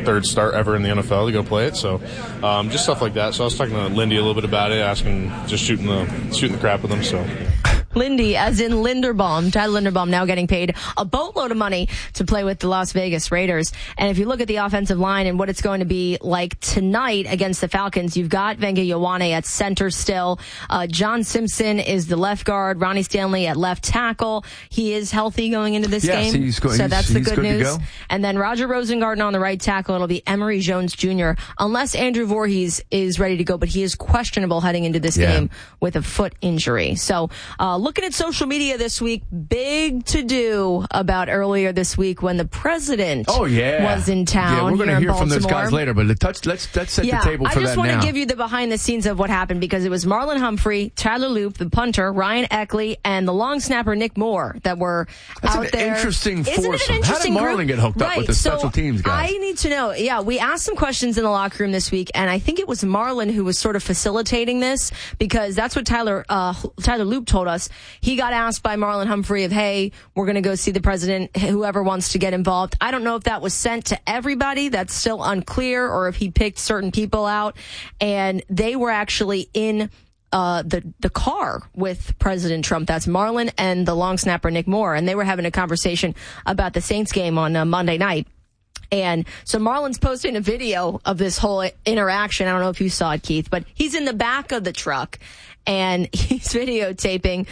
third start ever in the NFL to go play it. So just stuff like that. So I was talking to Lindy a little bit about it, asking, just shooting the crap with him. So. Lindy, as in Linderbaum. Tyler Linderbaum now getting paid a boatload of money to play with the Las Vegas Raiders. And if you look at the offensive line and what it's going to be like tonight against the Falcons, you've got Venga Ioane at center still. John Simpson is the left guard. Ronnie Stanley at left tackle. He is healthy going into this game. He's good. So that's the good news. To go. And then Roger Rosengarten on the right tackle. It'll be Emory Jones Jr. Unless Andrew Voorhees is ready to go, but he is questionable heading into this game with a foot injury. So, looking at social media this week, big to-do about earlier this week when the president was in town. Yeah, we're going to hear from those guys later, but let's set the table for that now. I just want to give you the behind-the-scenes of what happened because it was Marlon Humphrey, Tyler Loop, the punter, Ryan Eckley, and the long snapper Nick Moore that were out there. Interesting foursome. Isn't it an interesting How did Marlon get hooked up with the special teams guys? I need to know. Yeah, we asked some questions in the locker room this week, and I think it was Marlon who was sort of facilitating this because that's what Tyler Loop told us. He got asked by Marlon Humphrey of, hey, we're going to go see the president, whoever wants to get involved. I don't know if that was sent to everybody. That's still unclear, or if he picked certain people out. And they were actually in the car with President Trump. That's Marlon and the long snapper Nick Moore. And they were having a conversation about the Saints game on Monday night. And so Marlon's posting a video of this whole interaction. I don't know if you saw it, Keith, but he's in the back of the truck and he's videotaping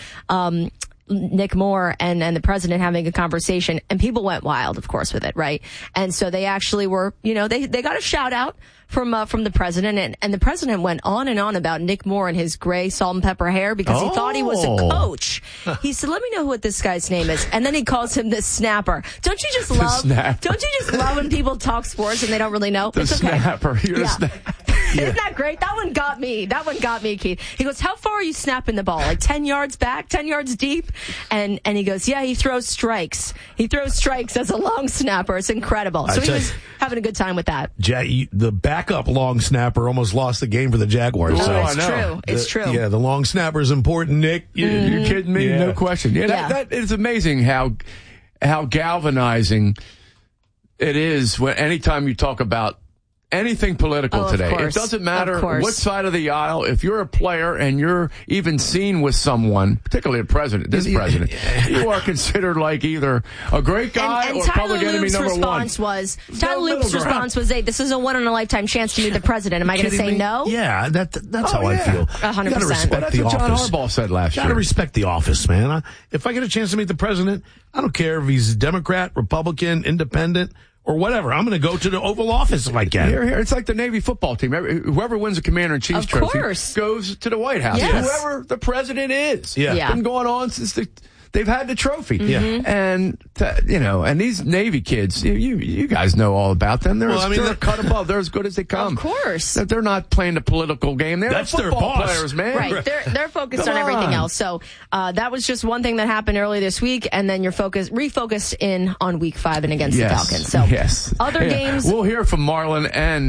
Nick Moore and the president having a conversation, and people went wild, of course, with it, right? And so they actually were, they got a shout out from the president, and the president went on and on about Nick Moore and his gray salt and pepper hair because he thought he was a coach. He said, "Let me know what this guy's name is," and then he calls him the snapper. Don't you just love when people talk sports and they don't really know? The it's okay. Snapper. You're the snapper. Yeah. Isn't that great? That one got me, Keith. He goes, how far are you snapping the ball? Like 10 yards back, 10 yards deep? And he goes, yeah, he throws strikes. He throws strikes as a long snapper. It's incredible. So he was having a good time with that. The backup long snapper almost lost the game for the Jaguars. It's true. Yeah, the long snapper is important, Nick. You're kidding me? Yeah. No question. Yeah, that is amazing how galvanizing it is when anytime you talk about anything political today. It doesn't matter what side of the aisle. If you're a player and you're even seen with someone, particularly a president, you are considered like either a great guy or public enemy number one. Tyler Loop's response was, hey, this is a one-in-a-lifetime chance to meet the president. Am I going to say no? Yeah, that's how I feel. 100%. You gotta respect that's the what John office. Harbaugh said last year. You got to respect the office, man. If I get a chance to meet the president, I don't care if he's Democrat, Republican, Independent, or whatever. I'm going to go to the Oval Office if I can. Here. It's like the Navy football team. Whoever wins the Commander-in-Chief's trophy goes to the White House. Yes. Whoever the president is. Yeah. It's been going on since they've had the trophy. Mm-hmm. And, and these Navy kids, you guys know all about them. They're cut above. They're as good as they come. Of course. They're not playing the political game. They're football players, man. Right. They're focused on everything else. So, that was just one thing that happened earlier this week. And then you're refocused in on week 5 and against the Falcons. So, other games. We'll hear from Marlon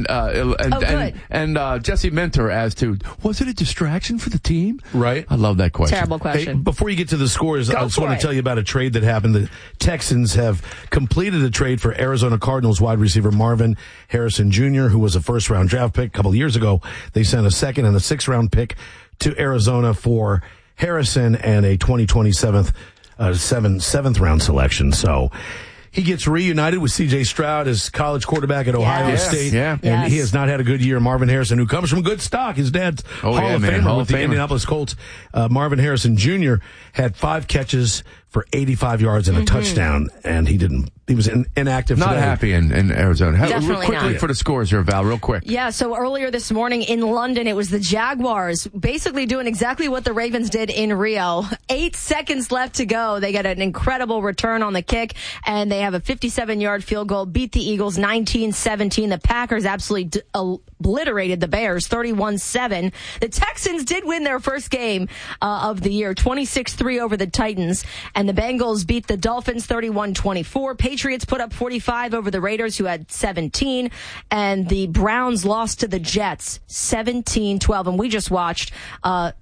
and Jesse Minter as to, was it a distraction for the team? Right. I love that question. Terrible question. Hey, before you get to the scores, I just want to tell you about a trade that happened. The Texans have completed a trade for Arizona Cardinals wide receiver Marvin Harrison Jr., who was a first-round draft pick a couple of years ago. They sent a second and a sixth-round pick to Arizona for Harrison and a 2027 seventh-round selection. So he gets reunited with C.J. Stroud as college quarterback at Ohio State. Yeah. And he has not had a good year. Marvin Harrison, who comes from good stock. His dad's Hall of Famer with the Indianapolis Colts. Marvin Harrison Jr. had 5 catches for 85 yards and a touchdown, and he was inactive today. Not happy in Arizona. Definitely quickly not. For the scores here, Val, real quick. Yeah, so earlier this morning in London, it was the Jaguars basically doing exactly what the Ravens did in Rio. 8 seconds left to go. They get an incredible return on the kick, and they have a 57-yard field goal, beat the Eagles 19-17. The Packers absolutely obliterated the Bears 31-7. The Texans did win their first game of the year, 26-3 over the Titans, and And the Bengals beat the Dolphins 31-24. Patriots put up 45 over the Raiders, who had 17. And the Browns lost to the Jets 17-12. And we just watched the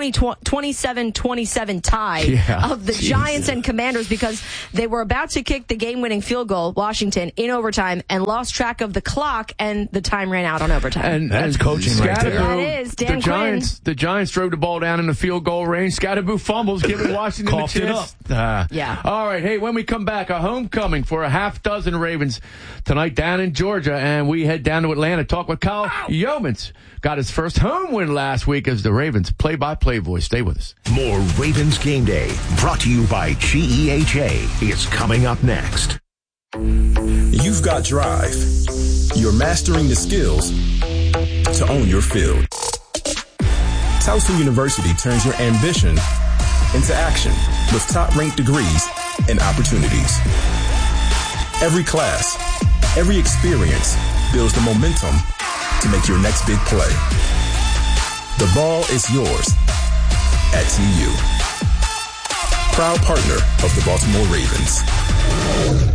27-27 tie of the Giants and Commanders, because they were about to kick the game-winning field goal, Washington, in overtime, and lost track of the clock, and the time ran out on overtime. And that's coaching right there. That is Dan Quinn. The Giants drove the ball down in the field goal range. Scatterboo fumbles, giving Washington a chance. Yeah. All right. Hey, when we come back, a homecoming for a half dozen Ravens tonight down in Georgia, and we head down to Atlanta. Talk with Kyle Yeomans. Got his first home win last week as the Ravens play-by-play voice. Stay with us. More Ravens Game Day, brought to you by GEHA, is coming up next. You've got drive. You're mastering the skills to own your field. Towson University turns your ambition into action with top-ranked degrees and opportunities. Every class, every experience builds the momentum to make your next big play. The ball is yours at TU. Proud partner of the Baltimore Ravens.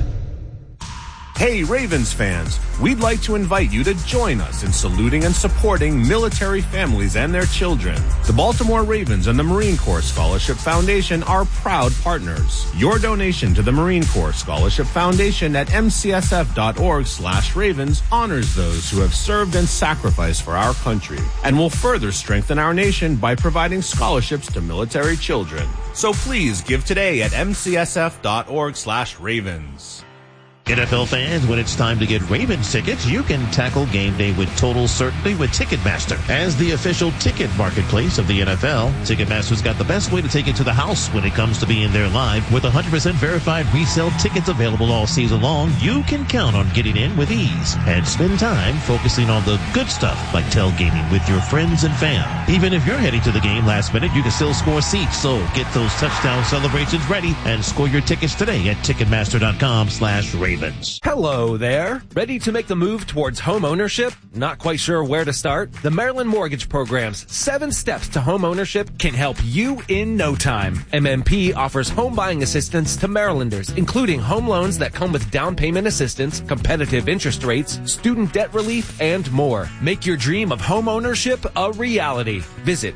Hey, Ravens fans, we'd like to invite you to join us in saluting and supporting military families and their children. The Baltimore Ravens and the Marine Corps Scholarship Foundation are proud partners. Your donation to the Marine Corps Scholarship Foundation at mcsf.org/ravens honors those who have served and sacrificed for our country and will further strengthen our nation by providing scholarships to military children. So please give today at mcsf.org/ravens. NFL fans, when it's time to get Ravens tickets, you can tackle game day with total certainty with Ticketmaster. As the official ticket marketplace of the NFL, Ticketmaster's got the best way to take it to the house when it comes to being there live. With 100% verified resale tickets available all season long, you can count on getting in with ease and spend time focusing on the good stuff like tailgating with your friends and fam. Even if you're heading to the game last minute, you can still score seats. So get those touchdown celebrations ready and score your tickets today at Ticketmaster.com/Ravens. Hello there. Ready to make the move towards home ownership? Not quite sure where to start? The Maryland Mortgage Program's 7 steps to home ownership can help you in no time. MMP offers home buying assistance to Marylanders, including home loans that come with down payment assistance, competitive interest rates, student debt relief, and more. Make your dream of home ownership a reality. Visit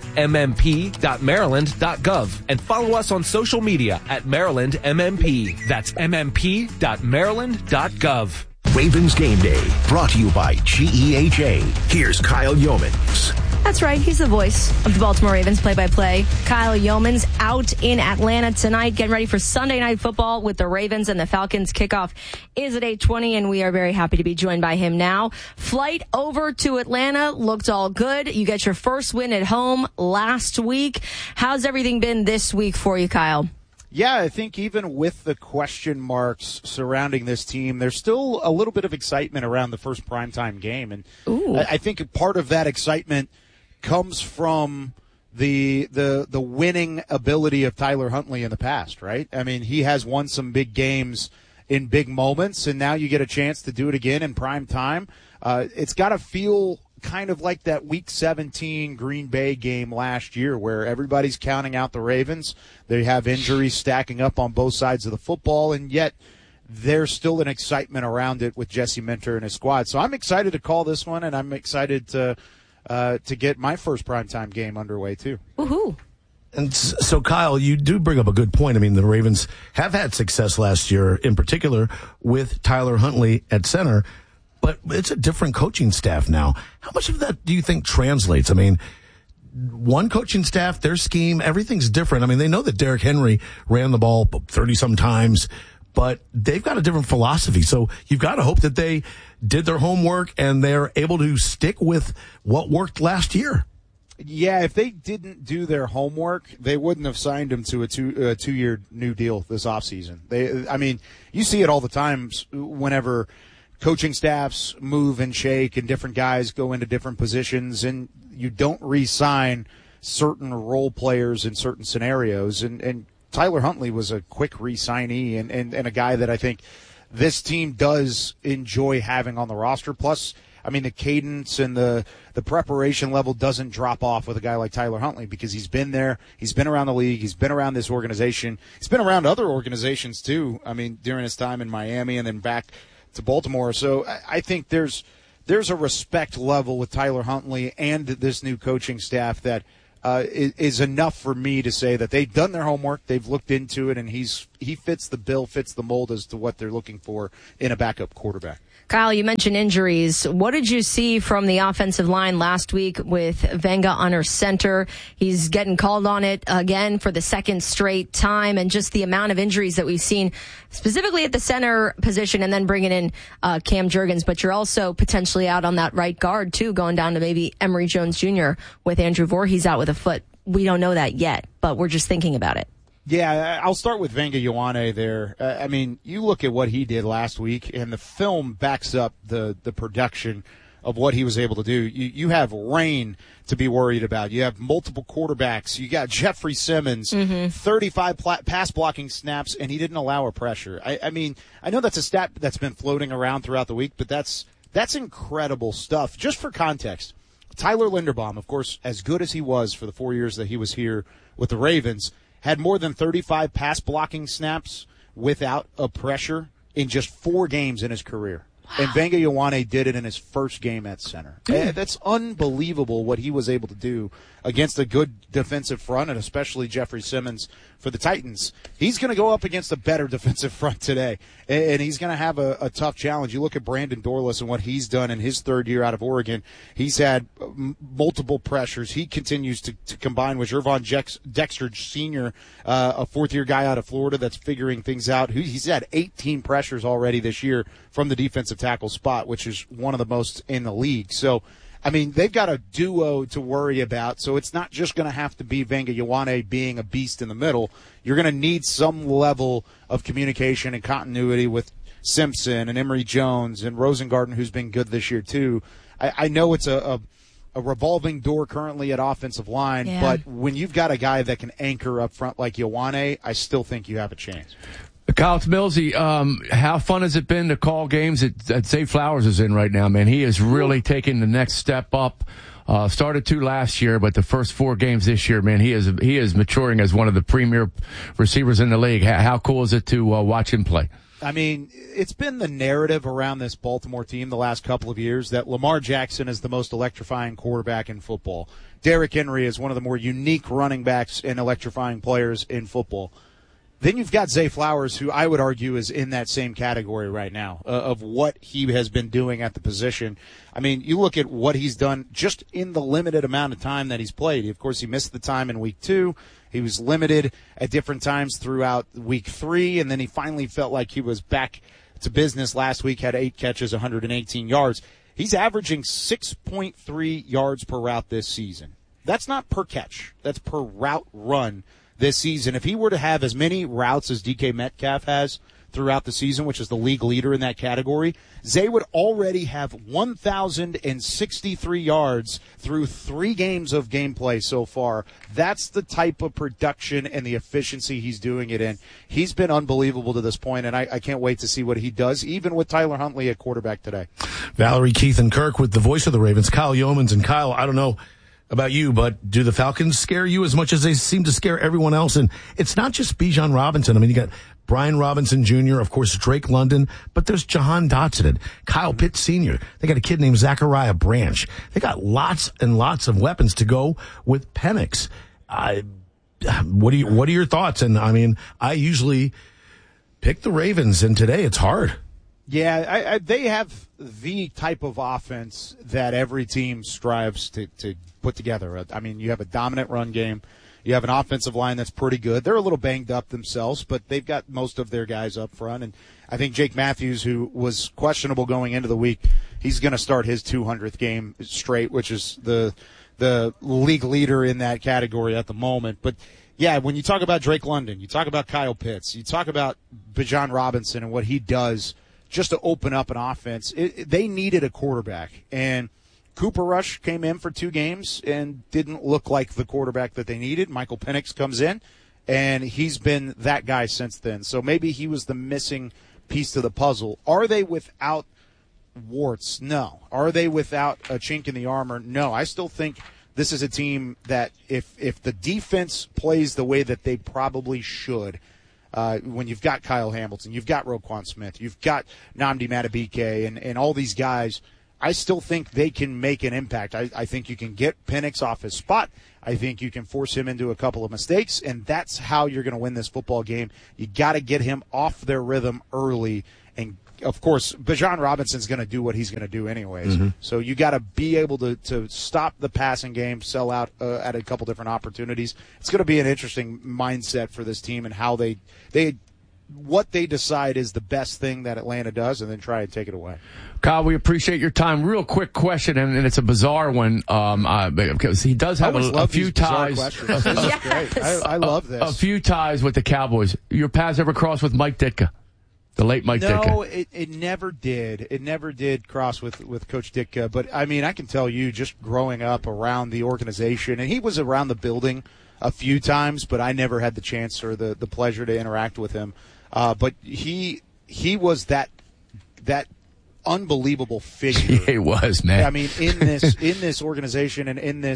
mmp.maryland.gov and follow us on social media at MarylandMMP. That's mmp.maryland.gov. Ravens Game Day, brought to you by GEHA. Here's Kyle Yeomans. That's right. He's the voice of the Baltimore Ravens play-by-play. Kyle Yeomans out in Atlanta tonight, getting ready for Sunday Night Football with the Ravens and the Falcons. Kickoff is at 8:20, and we are very happy to be joined by him now. Flight over to Atlanta looked all good. You get your first win at home last week. How's everything been this week for you, Kyle? Yeah, I think even with the question marks surrounding this team, there's still a little bit of excitement around the first primetime game. And I think part of that excitement comes from the winning ability of Tyler Huntley in the past, right? I mean, he has won some big games in big moments, and now you get a chance to do it again in prime time. It's got to feel kind of like that Week 17 Green Bay game last year where everybody's counting out the Ravens. They have injuries stacking up on both sides of the football, and yet there's still an excitement around it with Jesse Minter and his squad. So I'm excited to call this one, and I'm excited to get my first primetime game underway too. Woohoo! And so, Kyle, you do bring up a good point. I mean, the Ravens have had success last year, in particular with Tyler Huntley at center, but it's a different coaching staff now. How much of that do you think translates? I mean, one coaching staff, their scheme, everything's different. I mean, they know that Derrick Henry ran the ball 30-some times, but they've got a different philosophy. So you've got to hope that they did their homework and they're able to stick with what worked last year. Yeah, if they didn't do their homework, they wouldn't have signed him to a two-year new deal this offseason. I mean, you see it all the time whenever coaching staffs move and shake and different guys go into different positions, and you don't re-sign certain role players in certain scenarios. And Tyler Huntley was a quick re-signee and a guy that I think this team does enjoy having on the roster. Plus, I mean, the cadence and the preparation level doesn't drop off with a guy like Tyler Huntley because he's been there. He's been around the league. He's been around this organization. He's been around other organizations too. I mean, during his time in Miami and then back to Baltimore. So I think there's a respect level with Tyler Huntley and this new coaching staff that is enough for me to say that they've done their homework, they've looked into it, and he fits the bill, fits the mold as to what they're looking for in a backup quarterback. Kyle, you mentioned injuries. What did you see from the offensive line last week with Venga under center? He's getting called on it again for the second straight time, and just the amount of injuries that we've seen specifically at the center position, and then bringing in Cam Jurgens. But you're also potentially out on that right guard, too, going down to maybe Emory Jones Jr. with Andrew Voorhees out with a foot. We don't know that yet, but we're just thinking about it. Yeah, I'll start with Venga Ioane there. I mean, you look at what he did last week, and the film backs up the production of what he was able to do. You have rain to be worried about. You have multiple quarterbacks. You got Jeffrey Simmons, 35 pass blocking snaps, and he didn't allow a pressure. I mean, I know that's a stat that's been floating around throughout the week, but that's incredible stuff. Just for context, Tyler Linderbaum, of course, as good as he was for the 4 years that he was here with the Ravens, had more than 35 pass blocking snaps without a pressure in just 4 games in his career. Wow. And Venga Ioane did it in his first game at center. That's unbelievable what he was able to do against a good defensive front, and especially Jeffrey Simmons for the Titans. He's going to go up against a better defensive front today, and he's going to have a tough challenge. You look at Brandon Dorlus and what he's done in his third year out of Oregon. He's had multiple pressures. He continues to combine with Gervon Dexter Sr., a fourth-year guy out of Florida that's figuring things out. He's had 18 pressures already this year from the defensive tackle spot, which is one of the most in the league. So, I mean, they've got a duo to worry about, so it's not just going to have to be Venga Ioane being a beast in the middle. You're going to need some level of communication and continuity with Simpson and Emory Jones and Rosengarten, who's been good this year too. I know it's a revolving door currently at offensive line, but when you've got a guy that can anchor up front like Ioane, I still think you have a chance. Kyle Millsy, how fun has it been to call games that Zay Flowers is in right now, man? He is really taking the next step up. Started 2 last year, but the first 4 games this year, man, he is maturing as one of the premier receivers in the league. How cool is it to watch him play? I mean, it's been the narrative around this Baltimore team the last couple of years that Lamar Jackson is the most electrifying quarterback in football. Derrick Henry is one of the more unique running backs and electrifying players in football. Then you've got Zay Flowers, who I would argue is in that same category right now of what he has been doing at the position. I mean, you look at what he's done just in the limited amount of time that he's played. Of course, he missed the time in week 2. He was limited at different times throughout week 3, and then he finally felt like he was back to business last week, had 8 catches, 118 yards. He's averaging 6.3 yards per route this season. That's not per catch. That's per route run this season. If he were to have as many routes as DK Metcalf has throughout the season, which is the league leader in that category, Zay would already have 1,063 yards through 3 games of gameplay so far. That's the type of production and the efficiency he's doing it in. He's been unbelievable to this point, and I can't wait to see what he does, even with Tyler Huntley at quarterback today. Valerie, Keith, and Kirk with the voice of the Ravens, Kyle Yeomans. And Kyle, I don't know about you, but do the Falcons scare you as much as they seem to scare everyone else? And it's not just Bijan Robinson. I mean, you got Brian Robinson Jr., of course, Drake London, but there's Jahan Dotson and Kyle Pitts Sr. They got a kid named Zachariah Branch. They got lots and lots of weapons to go with Penix. What are your thoughts? And I mean, I usually pick the Ravens, and today it's hard. Yeah, they have the type of offense that every team strives to put together. I mean, you have a dominant run game. You have an offensive line that's pretty good. They're a little banged up themselves, but they've got most of their guys up front. And I think Jake Matthews, who was questionable going into the week, he's going to start his 200th game straight, which is the league leader in that category at the moment. But yeah, when you talk about Drake London, you talk about Kyle Pitts, you talk about Bijan Robinson and what he does just to open up an offense. They needed a quarterback, and Cooper Rush came in for 2 games and didn't look like the quarterback that they needed. Michael Penix comes in, and he's been that guy since then. So maybe he was the missing piece to the puzzle. Are they without warts? No. Are they without a chink in the armor? No. I still think this is a team that if the defense plays the way that they probably should, when you've got Kyle Hamilton, you've got Roquan Smith, you've got Nnamdi Madubuike, and all these guys, I still think they can make an impact. I think you can get Penix off his spot. I think you can force him into a couple of mistakes, and that's how you're going to win this football game. You got to get him off their rhythm early, and of course, Bijan Robinson's going to do what he's going to do anyways. Mm-hmm. So you got to be able to stop the passing game, sell out at a couple different opportunities. It's going to be an interesting mindset for this team and how what they decide is the best thing that Atlanta does, and then try and take it away. Kyle, we appreciate your time. Real quick question, and it's a bizarre one, because he does have a few ties. This is great. I love this. A few ties with the Cowboys. Your paths ever crossed with Mike Ditka? The late Mike Ditka. No, it never did. It never did cross with Coach Ditka. But, I mean, I can tell you just growing up around the organization, and he was around the building a few times, but I never had the chance or the pleasure to interact with him. But he was that unbelievable figure. Yeah, he was, man. I mean, in this organization and in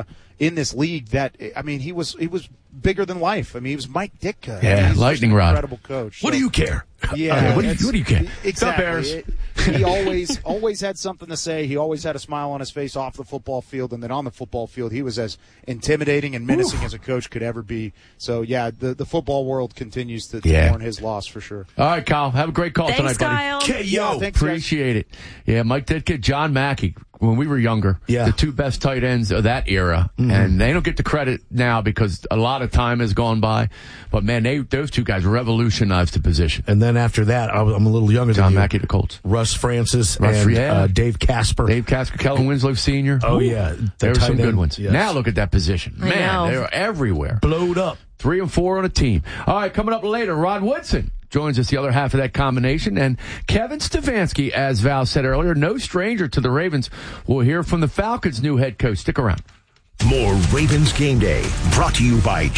this league, he was bigger than life. I mean, he was Mike Ditka. Yeah, lightning rod. Incredible coach. What do you care? Yeah, what do you care? Exactly. He always had something to say. He always had a smile on his face off the football field, and then on the football field, he was as intimidating and menacing as a coach could ever be. So, yeah, the football world continues to mourn his loss for sure. All right, Kyle, have a great call tonight, buddy. Kyle. Thanks, appreciate it. Yeah, Mike Ditka, John Mackey. When we were younger, the two best tight ends of that era, and they don't get the credit now because a lot of time has gone by. But man, those two guys revolutionized the position. And then after that, I'm a little younger than John Mackey, the Colts, Russ Francis, and Dave Casper, Kellen Winslow Sr. Oh yeah, there were some good ones. Yes. Now look at that position, man. They're everywhere, blowed up. 3 and 4 on a team. All right, coming up later, Rod Woodson joins us, the other half of that combination. And Kevin Stefanski, as Val said earlier, no stranger to the Ravens. We'll hear from the Falcons' new head coach. Stick around. More Ravens Game Day, brought to you by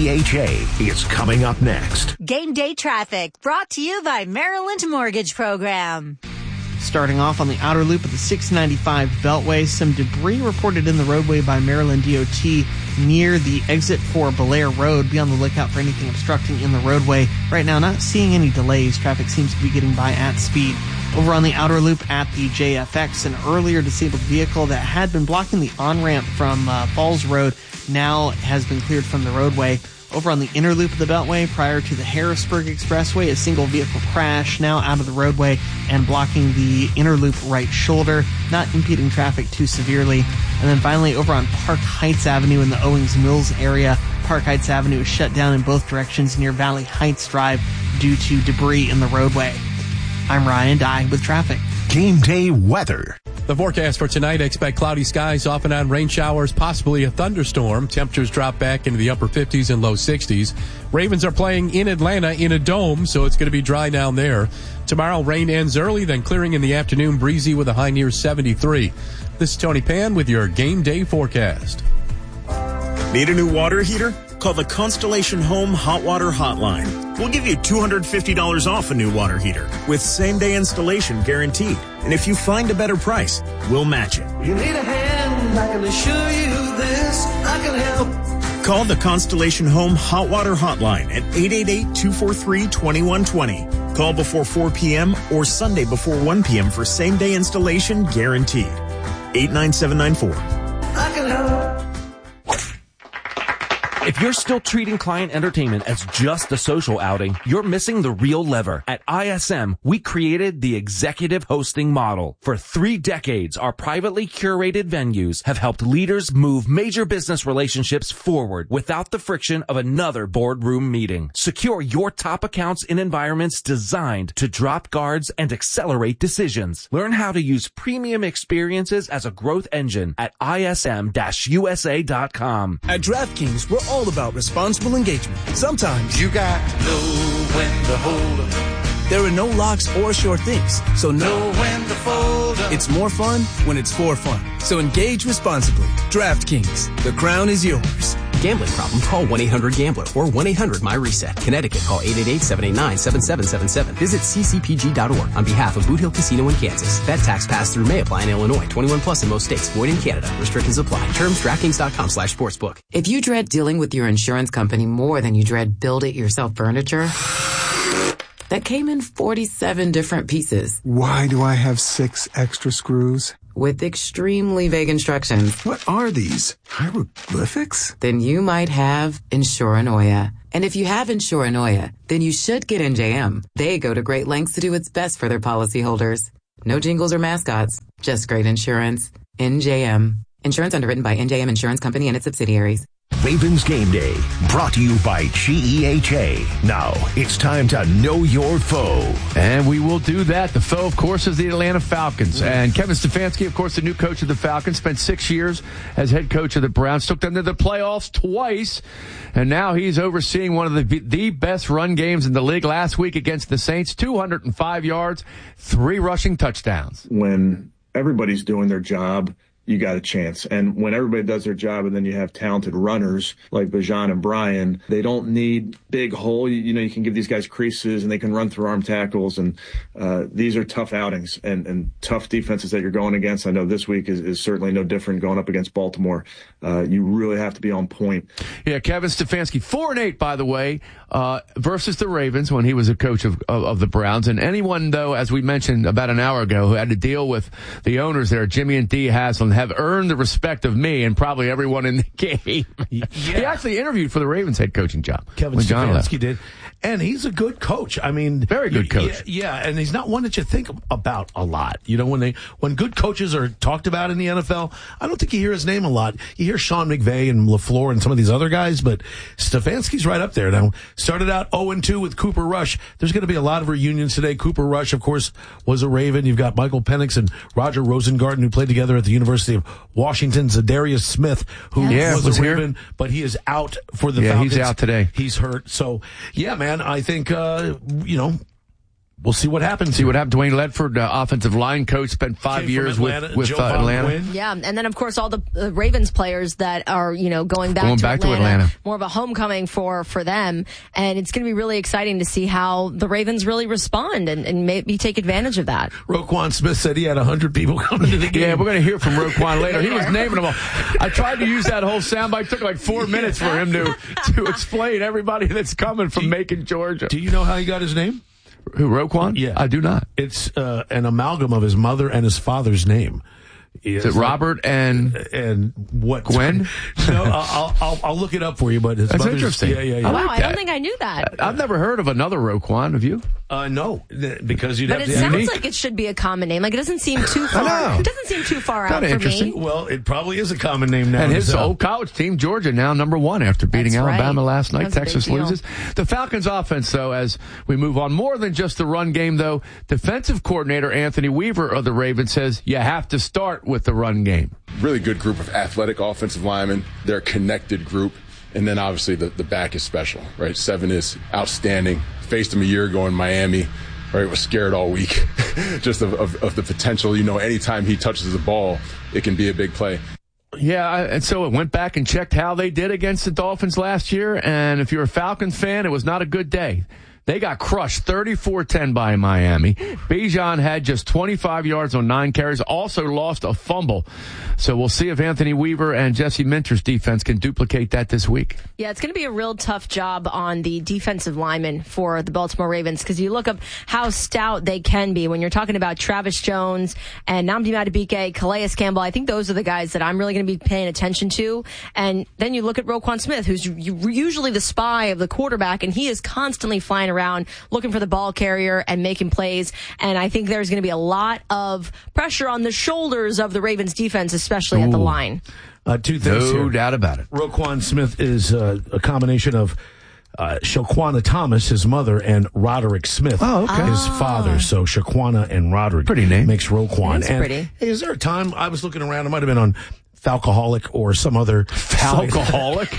GEHA, is coming up next. Game Day Traffic, brought to you by Maryland Mortgage Program. Starting off on the outer loop of the 695 Beltway, some debris reported in the roadway by Maryland DOT near the exit for Belair Road. Be on the lookout for anything obstructing in the roadway. Right now, not seeing any delays. Traffic seems to be getting by at speed. Over on the outer loop at the JFX, an earlier disabled vehicle that had been blocking the on-ramp from Falls Road now has been cleared from the roadway. Over on the inner loop of the Beltway, prior to the Harrisburg Expressway, a single vehicle crash now out of the roadway and blocking the inner loop right shoulder, not impeding traffic too severely. And then finally, over on Park Heights Avenue in the Owings Mills area, Park Heights Avenue is shut down in both directions near Valley Heights Drive due to debris in the roadway. I'm Ryan Dye with traffic. Game Day weather. The forecast for tonight, expect cloudy skies, off and on rain showers, possibly a thunderstorm. Temperatures drop back into the upper 50s and low 60s. Ravens are playing in Atlanta in a dome, so it's going to be dry down there. Tomorrow, rain ends early, then clearing in the afternoon, breezy with a high near 73. This is Tony Pan with your Game Day forecast. Need a new water heater? Call the Constellation Home Hot Water Hotline. We'll give you $250 off a new water heater with same-day installation guaranteed. And if you find a better price, we'll match it. You need a hand, I can assure you this, I can help. Call the Constellation Home Hot Water Hotline at 888-243-2120. Call before 4 p.m. or Sunday before 1 p.m. for same-day installation guaranteed. 89794. I can help. If you're still treating client entertainment as just a social outing, you're missing the real lever. At ISM, we created the executive hosting model. For 3 decades, our privately curated venues have helped leaders move major business relationships forward without the friction of another boardroom meeting. Secure your top accounts in environments designed to drop guards and accelerate decisions. Learn how to use premium experiences as a growth engine at ism-usa.com. At DraftKings, we're all about responsible engagement. Sometimes you got know when to hold up. There are no locks or sure things, so know when to fold up. It's more fun when it's for fun. So engage responsibly. DraftKings, the crown is yours. Gambling problem? Call 1-800-GAMBLER or 1-800-MyReset. Connecticut, call 888-789-7777. Visit ccpg.org on behalf of Boot Hill Casino in Kansas. That tax pass-through may apply in Illinois. 21 plus in most states. Void in Canada. Restrictions apply. Terms DraftKings.com/sportsbook. If you dread dealing with your insurance company more than you dread build-it-yourself furniture that came in 47 different pieces. Why do I have 6 extra screws? With extremely vague instructions. What are these? Hieroglyphics? Then you might have Insuranoia. And if you have Insuranoia, then you should get NJM. They go to great lengths to do what's best for their policyholders. No jingles or mascots, just great insurance. NJM. Insurance underwritten by NJM Insurance Company and its subsidiaries. Ravens Game Day, brought to you by GEHA. Now, it's time to know your foe. And we will do that. The foe, of course, is the Atlanta Falcons. And Kevin Stefanski, of course, the new coach of the Falcons, spent 6 years as head coach of the Browns, took them to the playoffs twice, and now he's overseeing one of the best run games in the league. Last week against the Saints, 205 yards, 3 rushing touchdowns. When everybody's doing their job, you got a chance. And when everybody does their job and then you have talented runners like Bijan and Brian, they don't need big hole. You can give these guys creases and they can run through arm tackles. And these are tough outings and tough defenses that you're going against. I know this week is certainly no different going up against Baltimore. You really have to be on point. Yeah, Kevin Stefanski, 4-8, by the way, versus the Ravens when he was a coach of the Browns. And anyone, though, as we mentioned about an hour ago, who had to deal with the owners there, Jimmy and Dee Haslam, have earned the respect of me and probably everyone in the game. Yeah. He actually interviewed for the Ravens head coaching job. Kevin Stefanski did. And he's a good coach. I mean, very good coach. Yeah, and he's not one that you think about a lot. You know, when good coaches are talked about in the NFL, I don't think you hear his name a lot. You hear Sean McVay and LaFleur and some of these other guys, but Stefanski's right up there. Now, started out 0-2 with Cooper Rush. There's going to be a lot of reunions today. Cooper Rush, of course, was a Raven. You've got Michael Penix and Roger Rosengarten, who played together at the University of Washington. Zadarius Smith, who was a Raven, but he is out for the Falcons. He's out today. He's hurt. So, yeah, man, I think, we'll see what happens. See what happened. Dwayne Ledford, offensive line coach, spent 5 years with Atlanta. Yeah, and then, of course, all the Ravens players that are, going back to Atlanta. More of a homecoming for them. And it's going to be really exciting to see how the Ravens really respond and maybe take advantage of that. Roquan Smith said he had 100 people coming to the game. Yeah, we're going to hear from Roquan later. He was naming them all. I tried to use that whole soundbite. It took like 4 minutes for him to explain everybody that's coming from Macon, Georgia. Do you know how he got his name? Who, Roquan? Yeah. I do not. It's an amalgam of his mother and his father's name. Is it Robert and what? Gwen? No, I'll look it up for you. But his that's interesting. Yeah. Oh, wow, I don't think I knew that. I've never heard of another Roquan. Have you? No, because you'd but have it to. Sounds unique. like it should be a common name. Like it doesn't seem too far. It doesn't seem too far out for me. Well, it probably is a common name now. And his old college team, Georgia, now #1 after beating Alabama last night. Texas loses. The Falcons' offense, though, as we move on, more than just the run game, though. Defensive coordinator Anthony Weaver of the Ravens says you have to start with the run game. Really good group of athletic offensive linemen. They're a connected group. And then obviously the back is special, right? 7 is outstanding. Faced him a year ago in Miami, right? Was scared all week just of the potential. Anytime he touches the ball, it can be a big play. Yeah, and so it went back and checked how they did against the Dolphins last year. And if you're a Falcons fan, it was not a good day. They got crushed 34-10 by Miami. Bijan had just 25 yards on 9 carries, also lost a fumble. So we'll see if Anthony Weaver and Jesse Minter's defense can duplicate that this week. Yeah, it's going to be a real tough job on the defensive linemen for the Baltimore Ravens because you look up how stout they can be when you're talking about Travis Jones and Nnamdi Madubuike, Calais Campbell. I think those are the guys that I'm really going to be paying attention to. And then you look at Roquan Smith, who's usually the spy of the quarterback, and he is constantly flying around looking for the ball carrier and making plays. And I think there's going to be a lot of pressure on the shoulders of the Ravens defense, especially at the line. 2 things No doubt about it. Roquan Smith is a combination of Shaquana Thomas, his mother, and Roderick Smith, his father. So Shaquana and Roderick pretty name. Makes Roquan. It's pretty. Hey, is there a time I was looking around? It might have been on Falcoholic or some other Falcoholic?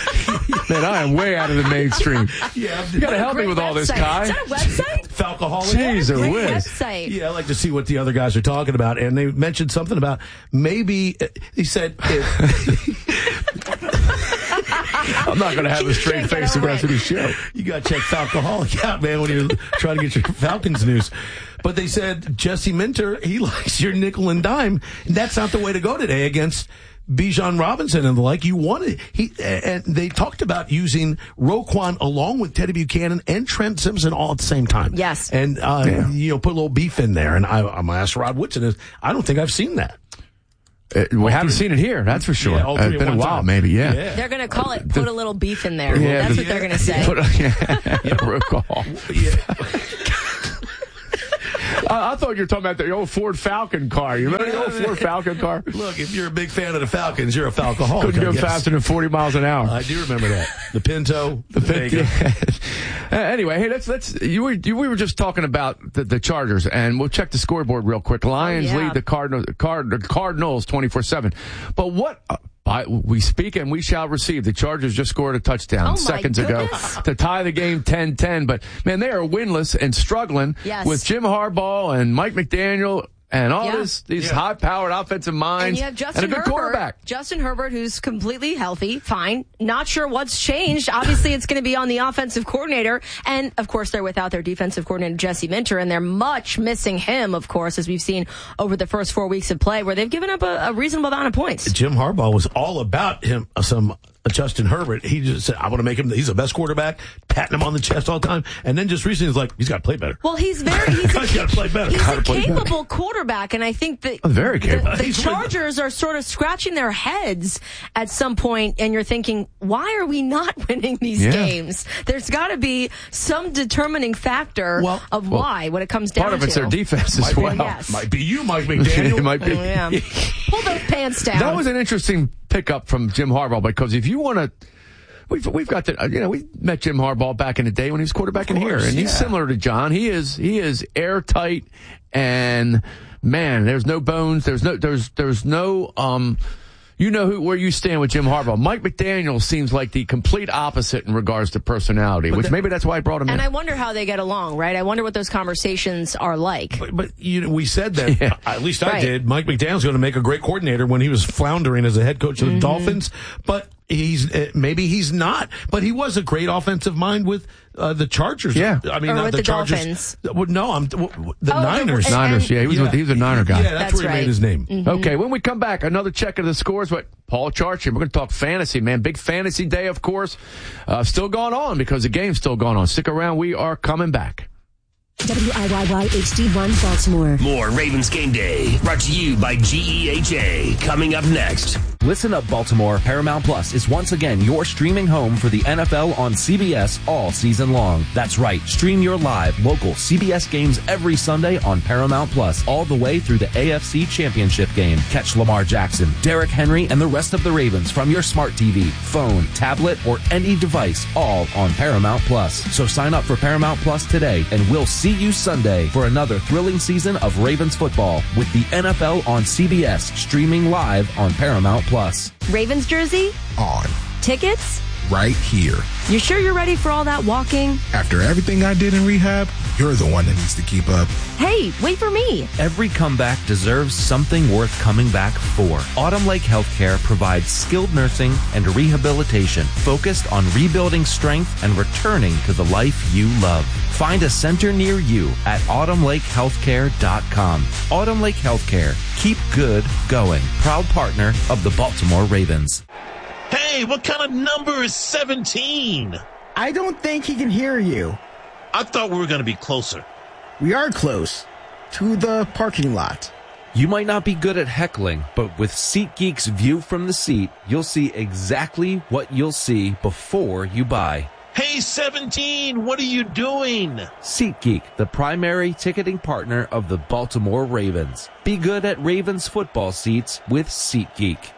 Man, I am way out of the mainstream. Yeah, you got to help me with all this, Kai. Is that a website? Falcoholic. Jeez, Great whiz. website. Yeah, I like to see what the other guys are talking about. And they mentioned something about maybe, he said, I'm not going to have a straight face the rest of the show. You got to check Falcoholic out, man, when you're trying to get your Falcons news. But they said Jesse Minter, he likes your nickel and dime. And that's not the way to go today against Bijan Robinson and the like. And they talked about using Roquan along with Teddy Buchanan and Trent Simpson all at the same time. Yes. And, put a little beef in there. And I'm going to ask Rod Woodson, I don't think I've seen that. We haven't seen it here, that's for sure. Yeah, it's been a while, maybe, yeah. They're going to call it put a little beef in there. That's what they're going to say. I thought you were talking about the old Ford Falcon car. You remember the old Ford Falcon car? Look, if you're a big fan of the Falcons, you're a Falcoholic. Couldn't go faster than 40 miles an hour. I do remember that. The Pinto. Anyway, hey, we were just talking about the Chargers, and we'll check the scoreboard real quick. Lions lead the Cardinals 24-7. But what... we speak and we shall receive. The Chargers just scored a touchdown seconds ago to tie the game 10-10. But, man, they are winless and struggling with Jim Harbaugh and Mike McDaniel and all these high-powered offensive minds and you have Justin and a good quarterback. Justin Herbert, who's completely healthy, fine. Not sure what's changed. Obviously, it's going to be on the offensive coordinator. And, of course, they're without their defensive coordinator, Jesse Minter, and they're much missing him, of course, as we've seen over the first 4 weeks of play, where they've given up a reasonable amount of points. Jim Harbaugh was all about Justin Herbert. He just said, I want to make him, he's the best quarterback, patting him on the chest all the time. And then just recently, he's like, he's got to play better. Well, he's a capable quarterback, and I think that very capable. The Chargers are sort of scratching their heads at some point, and you're thinking, why are we not winning these games? There's got to be some determining factor of why when it comes down to. Part of it's their defense as well. Might be you, Mike McDaniel. It might be. Pull those pants down. That was an interesting pickup from Jim Harbaugh, because if you want to, we've got we met Jim Harbaugh back in the day when he was quarterback in here, and he's similar to John. He is airtight, and man, there's no bones. There's no where you stand with Jim Harbaugh. Mike McDaniel seems like the complete opposite in regards to personality, maybe that's why I brought him in. And I wonder how they get along, right? I wonder what those conversations are like. But we said that, at least I did, Mike McDaniel's going to make a great coordinator when he was floundering as a head coach of the Dolphins, but maybe he's not, but he was a great offensive mind with the Chargers. Yeah, I mean, not the Chargers. Dolphins. No, the Niners. Niners. Yeah, he was a Niner guy. Yeah, that's where he made his name. Mm-hmm. Okay, when we come back, another check of the scores. But Paul Charchian, we're going to talk fantasy, man. Big fantasy day, of course. Still going on because the game's still going on. Stick around. We are coming back. WIYY HD1 Baltimore. More Ravens Game Day, brought to you by GEHA. Coming up next. Listen up, Baltimore. Paramount Plus is once again your streaming home for the NFL on CBS all season long. That's right. Stream your live, local CBS games every Sunday on Paramount Plus, all the way through the AFC Championship game. Catch Lamar Jackson, Derrick Henry, and the rest of the Ravens from your smart TV, phone, tablet, or any device, all on Paramount Plus. So sign up for Paramount Plus today, and we'll see you Sunday for another thrilling season of Ravens football with the NFL on CBS, streaming live on Paramount Plus. Ravens jersey? On. Tickets? Right here. You sure you're ready for all that walking? After everything I did in rehab, you're the one that needs to keep up. Hey, wait for me. Every comeback deserves something worth coming back for. Autumn Lake Healthcare provides skilled nursing and rehabilitation focused on rebuilding strength and returning to the life you love. Find a center near you at autumnlakehealthcare.com. Autumn Lake Healthcare. Keep good going. Proud partner of the Baltimore Ravens. Hey, what kind of number is 17? I don't think he can hear you. I thought we were going to be closer. We are close to the parking lot. You might not be good at heckling, but with SeatGeek's view from the seat, you'll see exactly what you'll see before you buy. Hey, 17, what are you doing? SeatGeek, the primary ticketing partner of the Baltimore Ravens. Be good at Ravens football seats with SeatGeek.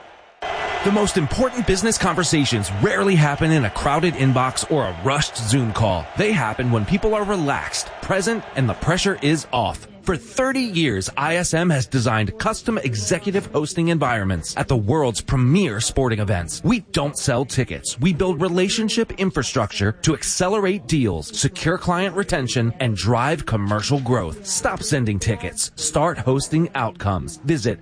The most important business conversations rarely happen in a crowded inbox or a rushed Zoom call. They happen when people are relaxed, present, and the pressure is off. For 30 years, ISM has designed custom executive hosting environments at the world's premier sporting events. We don't sell tickets. We build relationship infrastructure to accelerate deals, secure client retention, and drive commercial growth. Stop sending tickets. Start hosting outcomes. Visit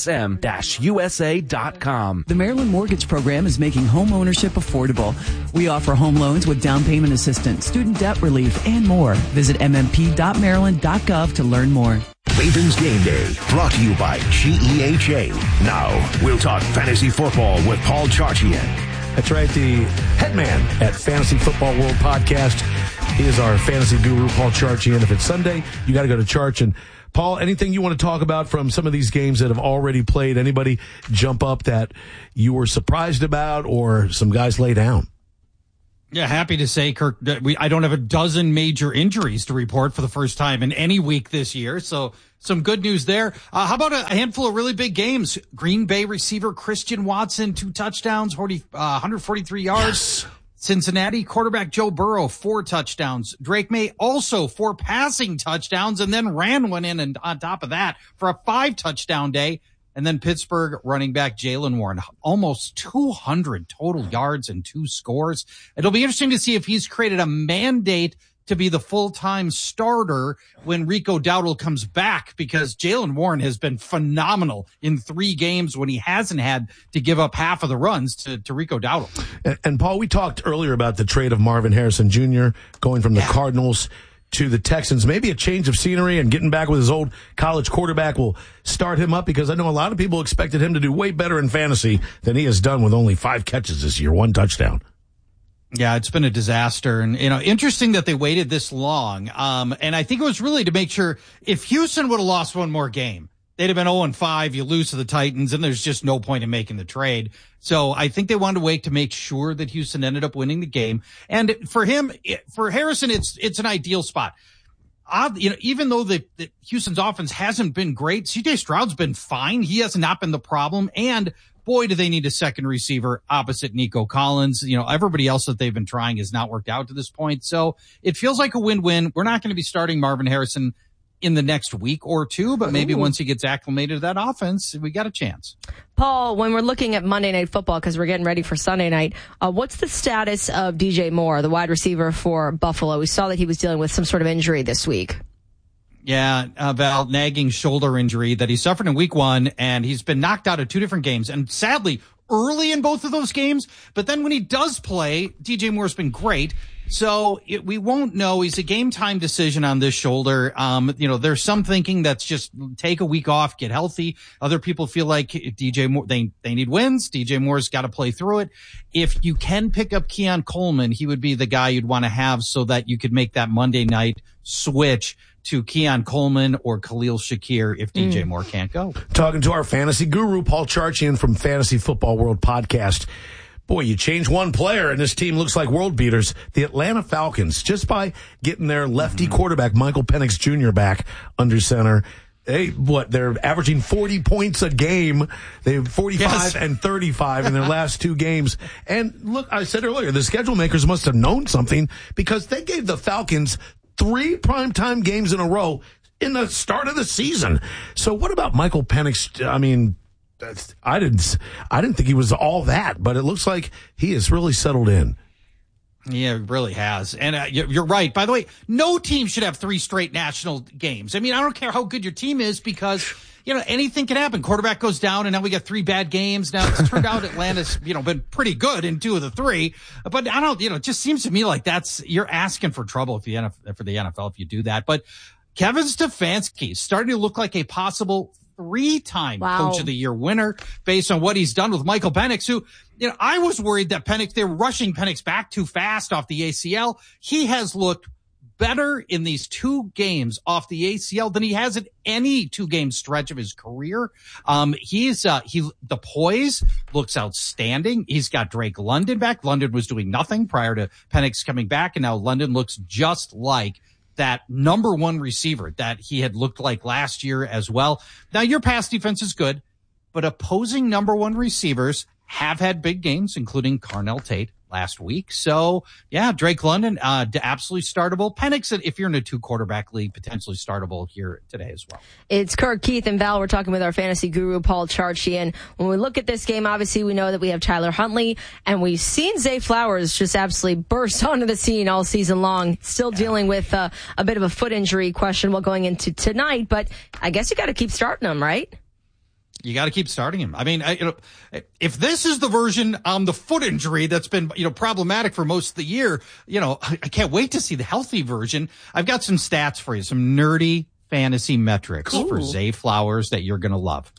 ism-usa.com. The Maryland Mortgage Program is making home ownership affordable. We offer home loans with down payment assistance, student debt relief, and more. Visit mmp.maryland.gov to learn more. Ravens Game Day, brought to you by GEHA. Now, we'll talk fantasy football with Paul Charchian. That's right, the head man at Fantasy Football World Podcast. He is our fantasy guru, Paul Charchian. If it's Sunday, you got to go to Charch. And Paul, anything you want to talk about from some of these games that have already played? Anybody jump up that you were surprised about, or some guys lay down? Yeah, happy to say, Kirk, that I don't have a dozen major injuries to report for the first time in any week this year. So some good news there. How about a handful of really big games? Green Bay receiver Christian Watson, 2 touchdowns, 143 yards. Yes. Cincinnati quarterback Joe Burrow, 4 touchdowns. Drake May also 4 passing touchdowns, and then ran one in and on top of that for a 5 touchdown day. And then Pittsburgh running back Jaylen Warren, almost 200 total yards and 2 scores. It'll be interesting to see if he's created a mandate to be the full-time starter when Rico Dowdle comes back, because Jaylen Warren has been phenomenal in 3 games when he hasn't had to give up half of the runs to Rico Dowdle. And Paul, we talked earlier about the trade of Marvin Harrison Jr. going from the Cardinals to the Texans. Maybe a change of scenery and getting back with his old college quarterback will start him up, because I know a lot of people expected him to do way better in fantasy than he has done with only 5 catches this year, 1 touchdown. Yeah, it's been a disaster. And, interesting that they waited this long. And I think it was really to make sure if Houston would have lost one more game, they'd have been 0-5. You lose to the Titans, and there's just no point in making the trade. So I think they wanted to wait to make sure that Houston ended up winning the game. And for Harrison, it's an ideal spot. Even though the Houston's offense hasn't been great, CJ Stroud's been fine. He has not been the problem. And boy, do they need a second receiver opposite Nico Collins. Everybody else that they've been trying has not worked out to this point. So it feels like a win-win. We're not going to be starting Marvin Harrison in the next week or 2, but maybe once he gets acclimated to that offense, we got a chance. Paul, when we're looking at Monday Night Football, because we're getting ready for Sunday night, what's the status of DJ Moore, the wide receiver for Buffalo? We saw that he was dealing with some sort of injury this week. Yeah, Val, nagging shoulder injury that he suffered in week 1, and he's been knocked out of 2 different games, and sadly, early in both of those games. But then when he does play, DJ Moore's been great. So we won't know. He's a game time decision on this shoulder. There's some thinking that's just take a week off, get healthy. Other people feel like DJ Moore, they need wins. DJ Moore's got to play through it. If you can pick up Keon Coleman, he would be the guy you'd want to have so that you could make that Monday night switch to Keon Coleman or Khalil Shakir if DJ Moore can't go. Talking to our fantasy guru, Paul Charchian from Fantasy Football World Podcast. Boy, you change one player and this team looks like world beaters. The Atlanta Falcons, just by getting their lefty quarterback, Michael Penix Jr. back under center. They're averaging 40 points a game. They have 45 and 35 in their last 2 games. And look, I said earlier, the schedule makers must have known something, because they gave the Falcons 3 primetime games in a row in the start of the season. So what about Michael Penix? I mean, I didn't think he was all that, but it looks like he has really settled in. Yeah, it really has. And you're right. By the way, no team should have 3 straight national games. I mean, I don't care how good your team is, because anything can happen. Quarterback goes down, and now we got 3 bad games. Now it's turned out Atlanta's, been pretty good in 2 of the 3. But I don't, it just seems to me like you're asking for trouble for the NFL if you do that. But Kevin Stefanski is starting to look like a possible 3-time Coach of the Year winner based on what he's done with Michael Penix, who, I was worried that they were rushing Penix back too fast off the ACL. He has looked better in these 2 games off the ACL than he has in any 2-game stretch of his career. The poise looks outstanding. He's got Drake London back. London was doing nothing prior to Penix coming back, and now London looks just like that number 1 receiver that he had looked like last year as well. Now, your pass defense is good, but opposing number 1 receivers have had big games, including Carnell Tate last week. So, yeah, Drake London, absolutely startable. Penix, if you're in a 2-quarterback league, potentially startable here today as well. It's Kirk, Keith, and Val. We're talking with our fantasy guru, Paul Charchi. And when we look at this game, obviously we know that we have Tyler Huntley, and we've seen Zay Flowers just absolutely burst onto the scene all season long. Still dealing with a bit of a foot injury, questionable going into tonight, but I guess you got to keep starting him, right? You got to keep starting him. I mean, if this is the version on the foot injury that's been, problematic for most of the year, I can't wait to see the healthy version. I've got some stats for you, some nerdy fantasy metrics for Zay Flowers that you're going to love.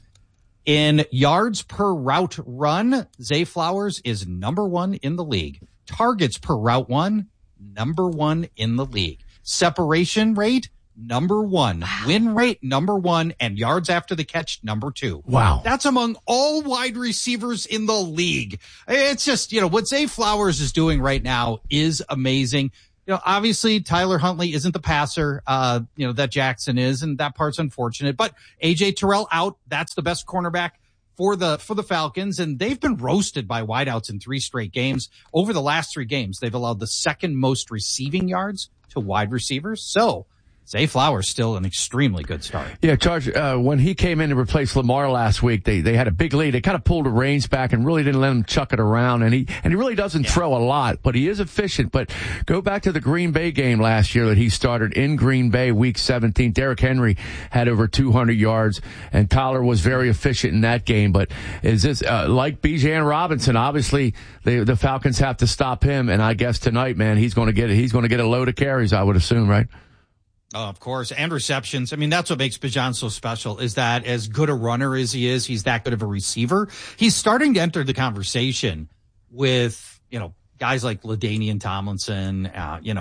In yards per route run, Zay Flowers is number 1 in the league. Targets per route run, number 1 in the league. Separation rate, number 1. Wow. Win rate, number 1. And yards after the catch, number 2. Wow. That's among all wide receivers in the league. It's just, what Zay Flowers is doing right now is amazing. Obviously Tyler Huntley isn't the passer, that Jackson is, and that part's unfortunate, but AJ Terrell out. That's the best cornerback for the Falcons, and they've been roasted by wideouts in 3 straight games. Over the last 3 games, they've allowed the second most receiving yards to wide receivers. So Zay Flowers still an extremely good start. Yeah, Charge, when he came in to replace Lamar last week, they had a big lead. They kind of pulled the reins back and really didn't let him chuck it around. And he really doesn't throw a lot, but he is efficient. But go back to the Green Bay game last year that he started in Green Bay, week 17. Derrick Henry had over 200 yards, and Tyler was very efficient in that game. But is this, like Bijan Robinson, obviously the Falcons have to stop him. And I guess tonight, man, he's going to get a load of carries, I would assume, right? Oh, of course. And receptions. I mean, that's what makes Bijan so special, is that as good a runner as he is, he's that good of a receiver. He's starting to enter the conversation with, guys like LaDainian Tomlinson.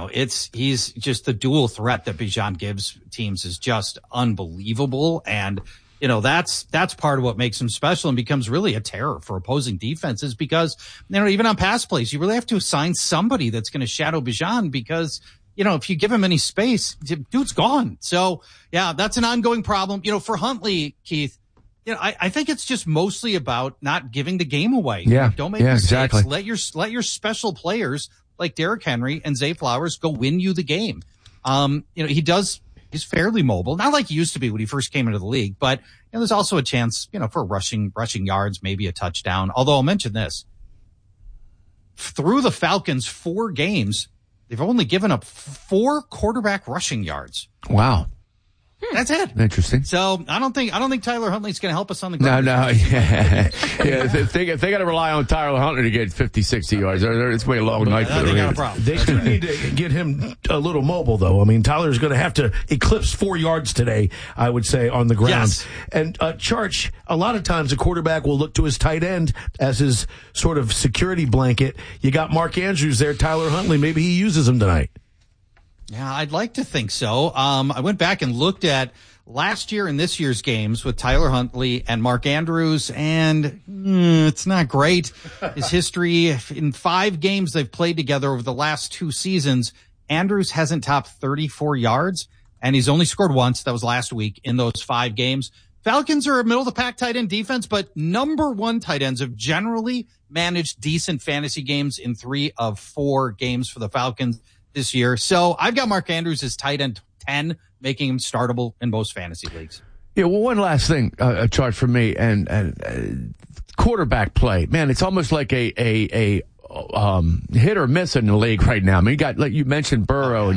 He's just the dual threat that Bijan gives teams is just unbelievable. And, that's part of what makes him special and becomes really a terror for opposing defenses because, even on pass plays, you really have to assign somebody that's going to shadow Bijan because, if you give him any space, dude's gone. So, yeah, that's an ongoing problem. For Huntley, Keith, I think it's just mostly about not giving the game away. Yeah. Don't make mistakes. Exactly. Let your special players like Derrick Henry and Zay Flowers go win you the game. He's fairly mobile, not like he used to be when he first came into the league, but there's also a chance, for rushing yards, maybe a touchdown. Although I'll mention this. Through the Falcons' 4 games, they've only given up 4 quarterback rushing yards. Wow. That's it. Interesting. So I don't think Tyler Huntley's going to help us on the ground. No. Yeah. If they got to rely on Tyler Huntley to get 50, 60 yards, it's way a long night for them. They got a They do need to get him a little mobile, though. I mean, Tyler's going to have to eclipse 4 yards today, I would say, on the ground. Yes. And Charge, a lot of times a quarterback will look to his tight end as his sort of security blanket. You got Mark Andrews there, Tyler Huntley. Maybe he uses him tonight. Yeah, I'd like to think so. I went back and looked at last year and this year's games with Tyler Huntley and Mark Andrews, and it's not great. His history in 5 games they've played together over the last 2 seasons, Andrews hasn't topped 34 yards, and he's only scored once. That was last week in those 5 games. Falcons are a middle-of-the-pack tight end defense, but number 1 tight ends have generally managed decent fantasy games in 3 of 4 games for the Falcons this year. So I've got Mark Andrews as tight end 10, making him startable in most fantasy leagues. Yeah, well, one last thing, Charge, for me, and quarterback play. Man, it's almost like a hit or miss in the league right now. I mean, you got, like you mentioned, Burrow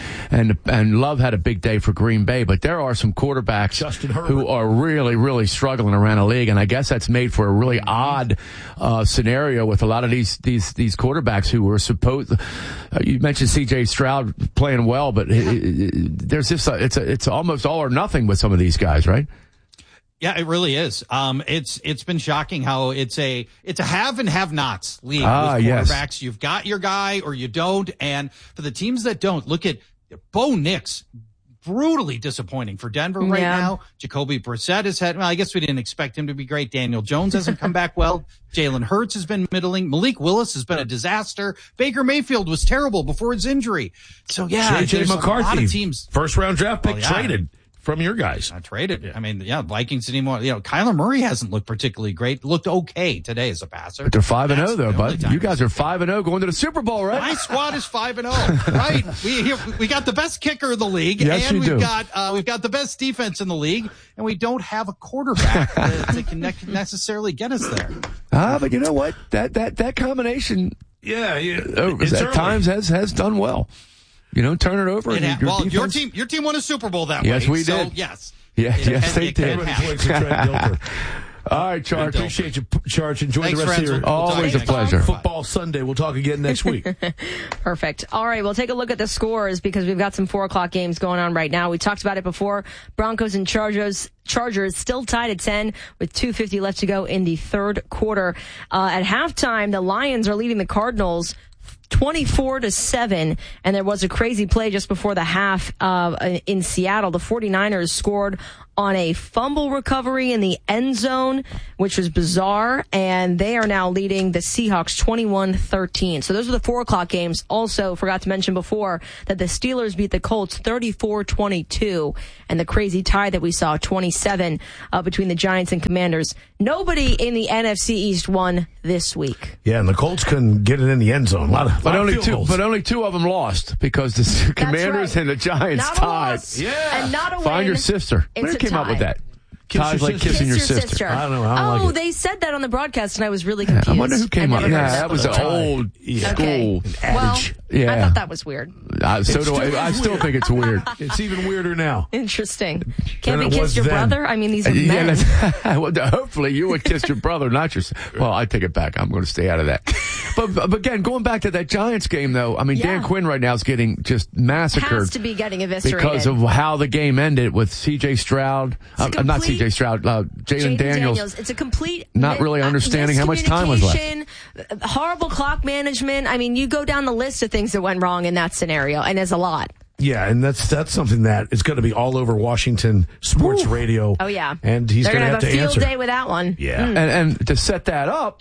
and Love had a big day for Green Bay, but there are some quarterbacks who are really, really struggling around the league, and I guess that's made for a really odd scenario with a lot of these quarterbacks who were supposed. You mentioned C.J. Stroud playing well, but there's this. It's almost all or nothing with some of these guys, right? Yeah, it really is. It's been shocking how it's a have and have nots league with quarterbacks. Yes. You've got your guy or you don't. And for the teams that don't, look at Bo Nix, brutally disappointing for Denver right now. Jacoby Brissett has had, well, I guess we didn't expect him to be great. Daniel Jones hasn't come back well. Jalen Hurts has been middling. Malik Willis has been a disaster. Baker Mayfield was terrible before his injury. So yeah, J.J. McCarthy, a lot of teams. First round draft pick traded from your guys. I traded. Yeah. I mean, Vikings anymore. Kyler Murray hasn't looked particularly great. Looked okay today as a passer. But they're 5-0 though, bud. You guys are 5-0 going to the Super Bowl, right? My squad is 5-0, right? We got the best kicker in the league, yes, and we've got the best defense in the league, and we don't have a quarterback that can necessarily get us there. But you know what? That combination, at times has done well. Turn it over. Your team won a Super Bowl that way. Yes, we did. So, yes. Yes, they did. All right, Charge. Appreciate you, Charge. Enjoy Thanks, the rest friends. of your always a pleasure. Football Sunday. We'll talk again next week. Perfect. All right, we'll take a look at the scores because we've got some 4:00 games going on right now. We talked about it before. Broncos and Chargers still tied at 10 with 2:50 left to go in the third quarter. At halftime, the Lions are leading the Cardinals 24-7, and there was a crazy play just before the half in Seattle. The 49ers scored on a fumble recovery in the end zone, which was bizarre, and they are now leading the Seahawks 21-13. So those are the 4:00 games. Also, forgot to mention before that the Steelers beat the Colts 34-22, and the crazy tie that we saw 27 between the Giants and Commanders. Nobody in the NFC East won this week. Yeah, and the Colts couldn't get it in the end zone. But only two of them lost because the Commanders and the Giants tied. Yeah, and not a win. Find your sister. It's Who came up with that? Ties like kissing your sister. I don't know. They said that on the broadcast, and I was really confused. I wonder who came up with that. That was an old school adage. Well, I thought that was weird. So do I. I still think it's weird. It's even weirder now. Interesting. Can't be kissed your brother? I mean, these are men. Hopefully you would kiss your brother, not your... Well, I take it back. I'm going to stay out of that. But again, going back to that Giants game, though, I mean, Dan Quinn right now is getting just massacred. Has to be getting eviscerated. Because of how the game ended with C.J. Stroud. Not C.J. Stroud. Jayden Daniels. It's a complete... Not really understanding how much time was left. Horrible clock management. I mean, you go down the list of things that went wrong in that scenario, and there's a lot. Yeah, and that's something that is going to be all over Washington sports radio. Oh, yeah. And he's going to have to answer. They're going to have a field day with that one. Yeah. And to set that up,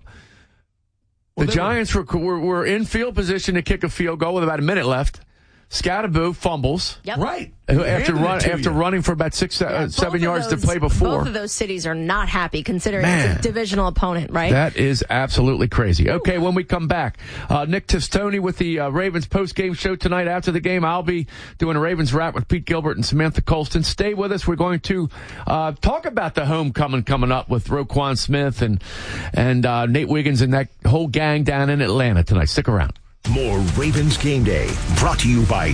the Giants were in field position to kick a field goal with about a minute left. Scatterboo fumbles. Yep. Right. After running for about 7 yards to play before. Both of those cities are not happy considering it's a divisional opponent, right? That is absolutely crazy. Okay, when we come back, Nick Testoni with the Ravens post-game show tonight after the game. I'll be doing a Ravens wrap with Pete Gilbert and Samantha Colston. Stay with us. We're going to talk about the homecoming coming up with Roquan Smith and Nate Wiggins and that whole gang down in Atlanta tonight. Stick around. More Ravens Game Day, brought to you by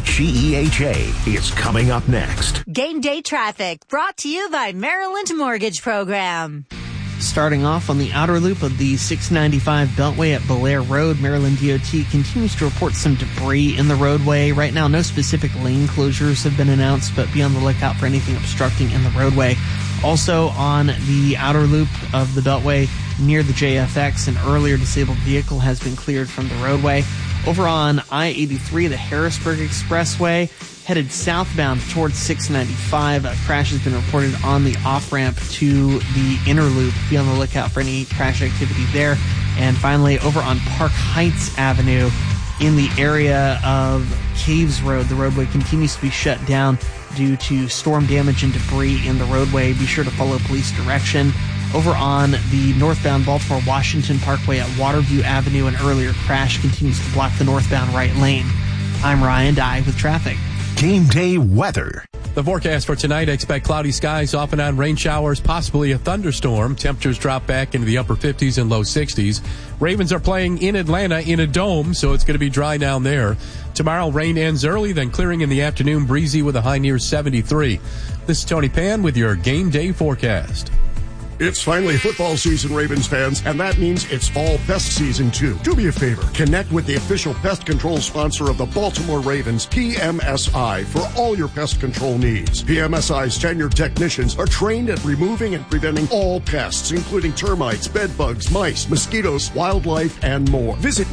GEHA, is coming up next. Game Day Traffic, brought to you by Maryland Mortgage Program. Starting off on the outer loop of the 695 Beltway at Belair Road, Maryland DOT continues to report some debris in the roadway. Right now, no specific lane closures have been announced, but be on the lookout for anything obstructing in the roadway. Also on the outer loop of the Beltway near the JFX, an earlier disabled vehicle has been cleared from the roadway. Over on I-83, the Harrisburg Expressway, headed southbound towards 695. A crash has been reported on the off-ramp to the inner loop. Be on the lookout for any crash activity there. And finally, over on Park Heights Avenue, in the area of Caves Road, the roadway continues to be shut down due to storm damage and debris in the roadway. Be sure to follow police direction. Over on the northbound Baltimore-Washington Parkway at Waterview Avenue, an earlier crash continues to block the northbound right lane. I'm Ryan Dye with traffic. Game Day weather. The forecast for tonight, expect cloudy skies, off and on rain showers, possibly a thunderstorm. Temperatures drop back into the upper 50s and low 60s. Ravens are playing in Atlanta in a dome, so it's going to be dry down there. Tomorrow, rain ends early, then clearing in the afternoon, breezy with a high near 73. This is Tony Pan with your Game Day forecast. It's finally football season, Ravens fans, and that means it's fall pest season too. Do me a favor, connect with the official pest control sponsor of the Baltimore Ravens, PMSI, for all your pest control needs. PMSI's tenured technicians are trained at removing and preventing all pests, including termites, bed bugs, mice, mosquitoes, wildlife, and more. Visit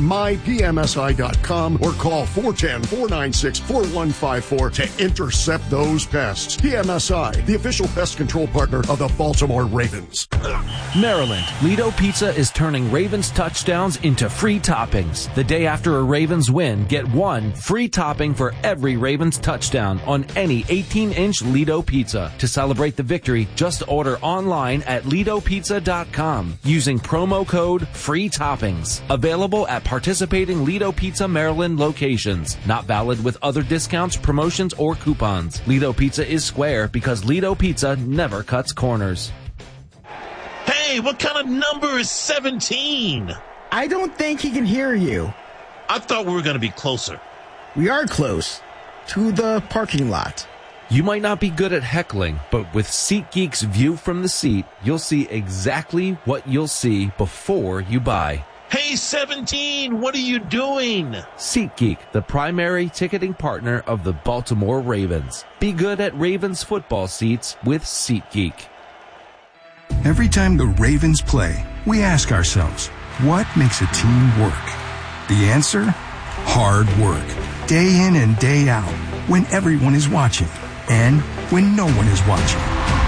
mypmsi.com or call 410-496-4154 to intercept those pests. PMSI, the official pest control partner of the Baltimore Ravens. Meals. Maryland, Lido Pizza is turning Ravens touchdowns into free toppings. The day after a Ravens win, get one free topping for every Ravens touchdown on any 18-inch Lido Pizza. To celebrate the victory, just order online at LidoPizza.com using promo code FREE TOPPINGS. Available at participating Lido Pizza Maryland locations. Not valid with other discounts, promotions, or coupons. Lido Pizza is square because Lido Pizza never cuts corners. Hey, what kind of number is 17? I don't think he can hear you. I thought we were going to be closer. We are close to the parking lot. You might not be good at heckling, but with SeatGeek's view from the seat, you'll see exactly what you'll see before you buy. Hey, 17, what are you doing? SeatGeek, the primary ticketing partner of the Baltimore Ravens. Be good at Ravens football seats with SeatGeek. Every time the Ravens play, we ask ourselves, what makes a team work? The answer? Hard work. Day in and day out, when everyone is watching, and when no one is watching.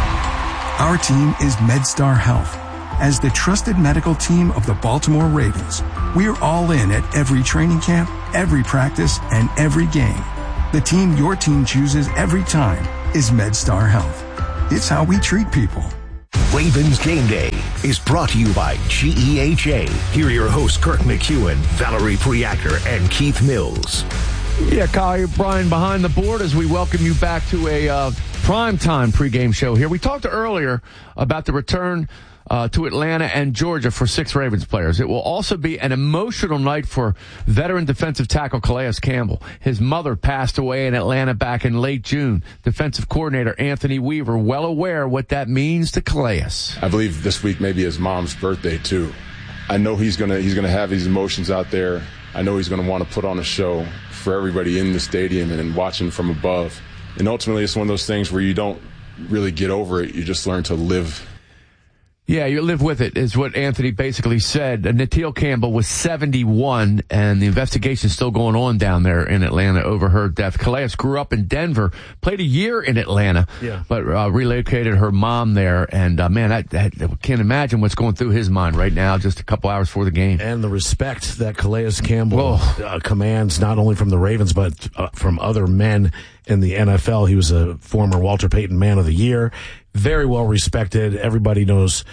Our team is MedStar Health. As the trusted medical team of the Baltimore Ravens, we're all in at every training camp, every practice, and every game. The team your team chooses every time is MedStar Health. It's how we treat people. Ravens Game Day is brought to you by GEHA. Here are your hosts, Kirk McEwen, Valerie Priaker, and Keith Mills. Yeah, Kyle O'Brien behind the board as we welcome you back to a primetime pregame show here. We talked earlier about the return to Atlanta and Georgia for 6 Ravens players. It will also be an emotional night for veteran defensive tackle Calais Campbell. His mother passed away in Atlanta back in late June. Defensive coordinator Anthony Weaver well aware what that means to Calais. I believe this week may be his mom's birthday too. I know he's gonna have these emotions out there. I know he's gonna want to put on a show for everybody in the stadium and watching from above. And ultimately, it's one of those things where you don't really get over it. You just learn to live. Yeah, you live with it, is what Anthony basically said. Natil Campbell was 71, and the investigation is still going on down there in Atlanta over her death. Calais grew up in Denver, played a year in Atlanta, but relocated her mom there. And, man, I can't imagine what's going through his mind right now, just a couple hours before the game. And the respect that Calais Campbell commands, not only from the Ravens, but from other men in the NFL. He was a former Walter Payton Man of the Year. Very well respected. Everybody knows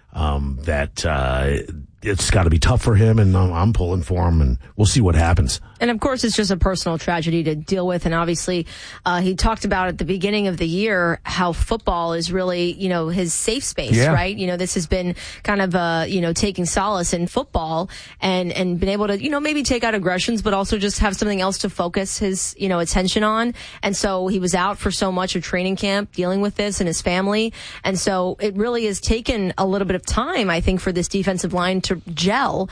that it's got to be tough for him, and I'm pulling for him, and we'll see what happens. And of course, it's just a personal tragedy to deal with. And obviously, he talked about at the beginning of the year how football is really, his safe space, right? This has been kind of, taking solace in football and been able to, maybe take out aggressions, but also just have something else to focus his, attention on. And so he was out for so much of training camp dealing with this and his family. And so it really has taken a little bit of time, I think, for this defensive line to gel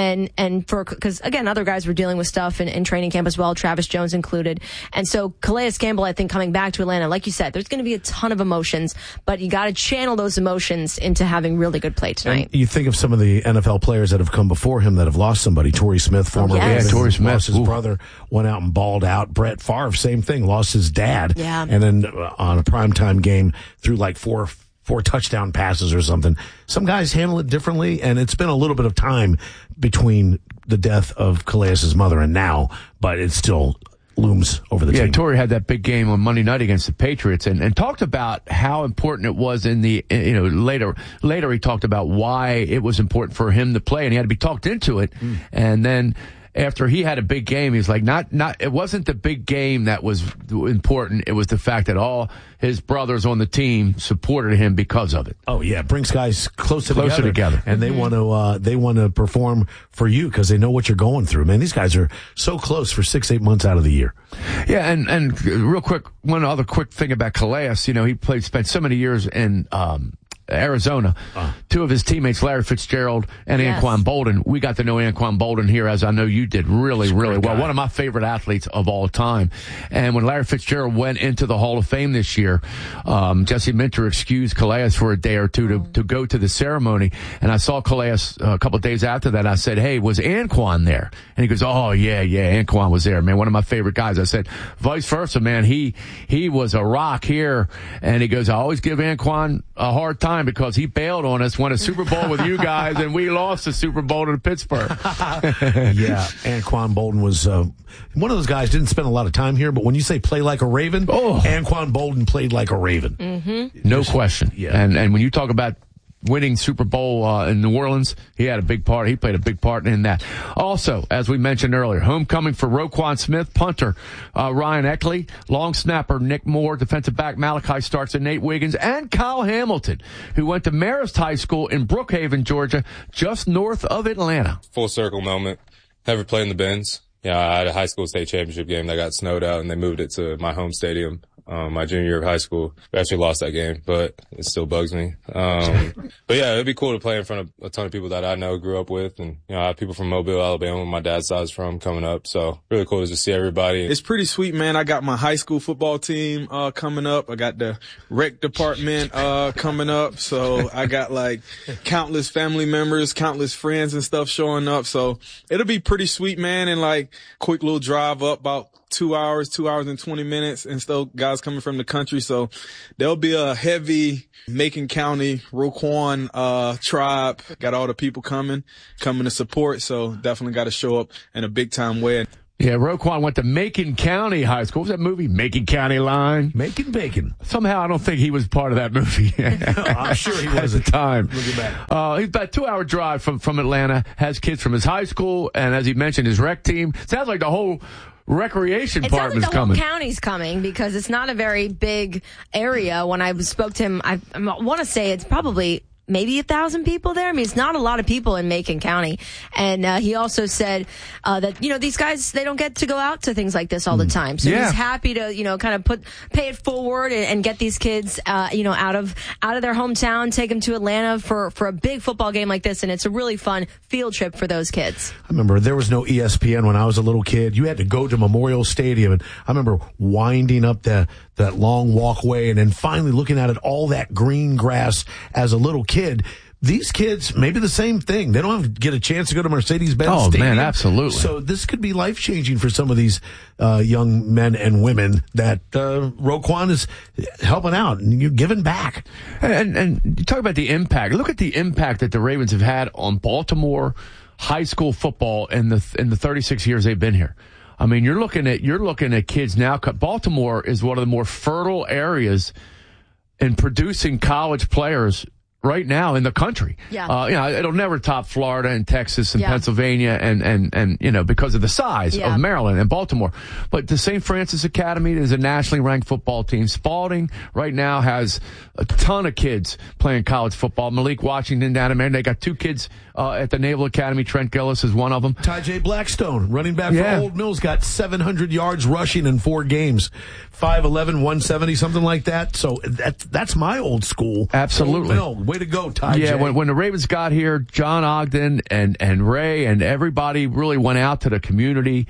because again, other guys were dealing with stuff in training camp as well, Travis Jones included. And so Calais Campbell, I think, coming back to Atlanta, like you said, there's going to be a ton of emotions, but you got to channel those emotions into having really good play tonight. And you think of some of the NFL players that have come before him that have lost somebody. Torrey Smith, former Ravens, Torrey Smith lost his brother, went out and balled out. Brett Favre, same thing, lost his dad. Yeah. And then on a primetime game, threw like four touchdown passes or something. Some guys handle it differently, and it's been a little bit of time between the death of Calais' mother and now, but it still looms over the team. Yeah, Torrey had that big game on Monday night against the Patriots and talked about how important it was in the, later he talked about why it was important for him to play, and he had to be talked into it. And then after he had a big game, he's like, it wasn't the big game that was important. It was the fact that all his brothers on the team supported him because of it. Oh yeah, brings guys closer together. And they want to perform for you because they know what you're going through. Man, these guys are so close for 6-8 months out of the year. Yeah, and real quick, one other quick thing about Calais. He spent so many years in Arizona. Two of his teammates, Larry Fitzgerald and Anquan Boldin. We got to know Anquan Boldin here, as I know you did, really well. One of my favorite athletes of all time. And when Larry Fitzgerald went into the Hall of Fame this year, Jesse Minter excused Calais for a day or two to go to the ceremony. And I saw Calais a couple of days after that. I said, "Hey, was Anquan there?" And he goes, "Oh, yeah, Anquan was there, man. One of my favorite guys." I said, "Vice versa, man. He was a rock here." And he goes, "I always give Anquan a hard time Bryan because he bailed on us, won a Super Bowl with you guys, and we lost the Super Bowl to Pittsburgh. Yeah, Anquan Boldin was one of those guys. Didn't spend a lot of time here, but when you say play like a Raven, Anquan Boldin played like a Raven. Mm-hmm. No question. Yeah. And when you talk about winning Super Bowl in New Orleans, he had a big part. He played a big part in that. Also, as we mentioned earlier, homecoming for Roquan Smith, punter Ryan Eckley, long snapper Nick Moore, defensive back Malachi Starks and Nate Wiggins, and Kyle Hamilton, who went to Marist High School in Brookhaven, Georgia, just north of Atlanta. Full circle moment. Never played in the Benz. Yeah, I had a high school state championship game that got snowed out, and they moved it to my home stadium. My junior year of high school. We actually lost that game, but it still bugs me. But yeah, it'd be cool to play in front of a ton of people that I know, grew up with, and, I have people from Mobile, Alabama, where my dad's side is from, coming up. So really cool to just see everybody. It's pretty sweet, man. I got my high school football team, coming up. I got the rec department, coming up. So I got like countless family members, countless friends and stuff showing up. So it'll be pretty sweet, man. And like quick little drive up about 2 hours and 20 minutes, and still guys coming from the country. So there'll be a heavy Macon County, Roquan, tribe. Got all the people coming to support. So definitely got to show up in a big time way. Yeah, Roquan went to Macon County High School. What was that movie? Macon County Line? Macon Bacon. Somehow I don't think he was part of that movie. No, I'm sure he was at the time. Look at that. He's about a 2-hour drive from Atlanta, has kids from his high school, and as he mentioned, his rec team. Sounds like the whole recreation part is coming. It sounds like the whole county's coming because it's not a very big area. When I spoke to him, I want to say it's probably maybe 1,000 people there. I mean, it's not a lot of people in Macon County. And he also said that, these guys, they don't get to go out to things like this all the time. So he's happy to, kind of pay it forward and get these kids, out of their hometown, take them to Atlanta for a big football game like this. And it's a really fun field trip for those kids. I remember there was no ESPN when I was a little kid. You had to go to Memorial Stadium. And I remember winding up that long walkway and then finally looking at it, all that green grass as a little kid. These kids, maybe the same thing. They don't have to get a chance to go to Mercedes-Benz Stadium. Man, absolutely. So this could be life-changing for some of these young men and women that Roquan is helping out and you're giving back. And you talk about the impact. Look at the impact that the Ravens have had on Baltimore high school football in the 36 years they've been here. I mean, you're looking at kids now. Baltimore is one of the more fertile areas in producing college players right now in the country. Yeah. It'll never top Florida and Texas and Pennsylvania and because of the size of Maryland and Baltimore. But the St. Francis Academy is a nationally ranked football team. Spalding right now has a ton of kids playing college football. Malik Washington down in Maryland. They got 2 kids at the Naval Academy. Trent Gillis is one of them. Ty J. Blackstone, running back for Old Mills, got 700 yards rushing in 4 games. 5'11", 170, something like that. So that's my old school. Absolutely. Old Mill. Way to go, Ty J. Yeah, when the Ravens got here, John Ogden and Ray and everybody really went out to the community.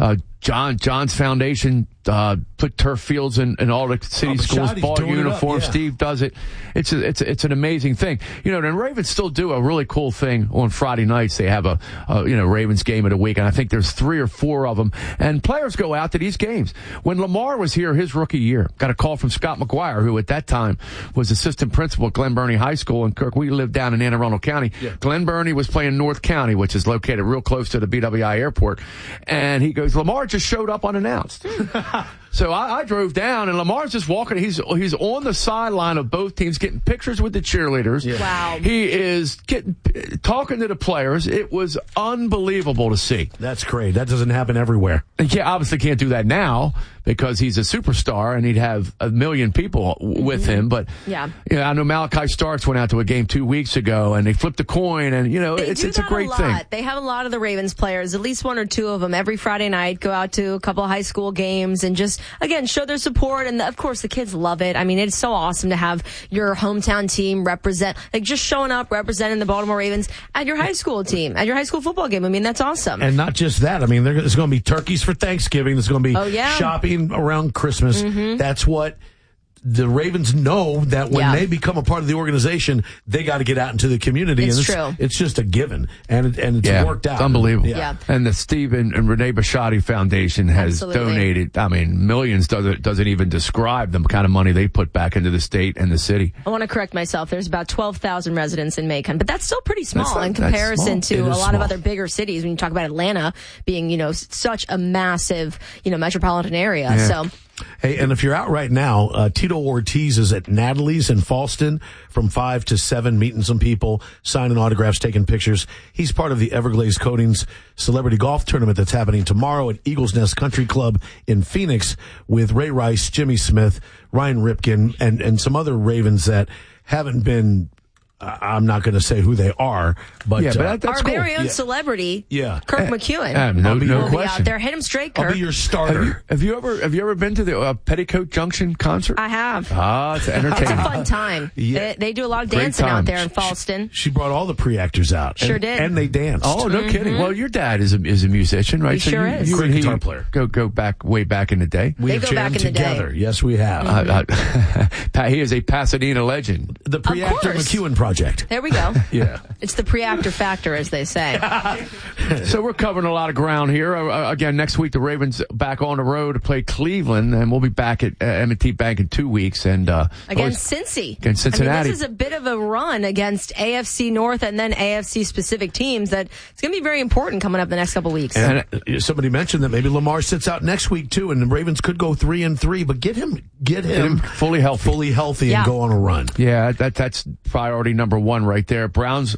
John's foundation put turf fields in all the city schools, ball uniforms. Steve does it. It's an amazing thing. The Ravens still do a really cool thing on Friday nights. They have a Ravens game of the week, and I think there's 3 or 4 of them. And players go out to these games. When Lamar was here his rookie year, got a call from Scott McGuire, who at that time was assistant principal at Glen Burnie High School in Kirk. We lived down in Anne Arundel County. Yeah. Glen Burnie was playing North County, which is located real close to the BWI airport. And he goes, Lamar just showed up unannounced. So I drove down, and Lamar's just walking. He's on the sideline of both teams, getting pictures with the cheerleaders. Yeah. Wow. He is talking to the players. It was unbelievable to see. That's great. That doesn't happen everywhere. And obviously can't do that now because he's a superstar and he'd have 1 million people with him. But I know Malachi Starks went out to a game 2 weeks ago, and they flipped a coin, and it's a great thing. They have a lot of the Ravens players, at least 1 or 2 of them, every Friday night go out to a couple of high school games and just, again, show their support. And of course, the kids love it. I mean, it's so awesome to have your hometown team represent, like just showing up, representing the Baltimore Ravens at your high school team, at your high school football game. I mean, that's awesome. And not just that. I mean, there's going to be turkeys for Thanksgiving. There's going to be shopping around Christmas. Mm-hmm. That's what the Ravens know that when they become a part of the organization, they got to get out into the community. It's true. It's just a given, and it's worked out. It's unbelievable. Yeah. And the Steve and Renee Bashotti Foundation has donated, millions, doesn't even describe the kind of money they put back into the state and the city. I want to correct myself. There's about 12,000 residents in Macon, but that's still pretty small in comparison to a lot of other bigger cities. When you talk about Atlanta being, such a massive, metropolitan area. Yeah. So. Hey, and if you're out right now, Tito Ortiz is at Natalie's in Fallston from 5 to 7, meeting some people, signing autographs, taking pictures. He's part of the Everglades Coatings Celebrity Golf Tournament that's happening tomorrow at Eagles Nest Country Club in Phoenix with Ray Rice, Jimmy Smith, Ryan Ripken, and some other Ravens that haven't been... I'm not going to say who they are, but that's our cool. very own celebrity, Kirk McEwen. No will question. Be out there. Hit him straight, Kirk. I'll be your starter. Have you ever been to the Petticoat Junction concert? I have. It's entertaining. It's a fun time. Yeah. They do a lot of dancing out there in Fallston. She brought all the pre-actors out. Sure did. And they danced. Oh, no kidding. Well, your dad is a musician, right? He sure is. You Great guitar player. Go back way back in the day. We have jammed together. Yes, we have. He is a Pasadena legend. The Pre-Actor McEwen Project. There we go. Yeah. It's the pre-actor factor, as they say. So we're covering a lot of ground here. Again, next week the Ravens back on the road to play Cleveland, and we'll be back at M&T Bank in 2 weeks. And against Cincy. Against Cincinnati. This is a bit of a run against AFC North and then AFC specific teams that it's going to be very important coming up the next couple weeks. And somebody mentioned that maybe Lamar sits out next week too, and the Ravens could go 3-3, but get him fully healthy, and go on a run. Yeah, that's priority number one right there. Browns